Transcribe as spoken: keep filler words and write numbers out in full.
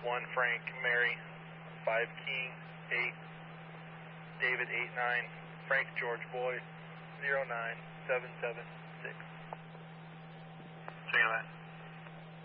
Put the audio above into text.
one Frank Mary, five King, eight David eight nine, Frank George Boy, zero nine seven seven six. Checking that.